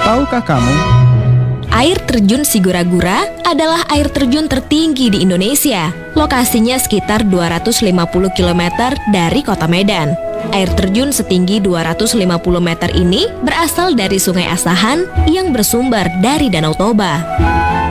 Tahukah kamu? Air terjun Sigura-gura adalah air terjun tertinggi di Indonesia. Lokasinya sekitar 250 km dari kota Medan. Air terjun setinggi 250 meter ini berasal dari Sungai Asahan yang bersumber dari Danau Toba.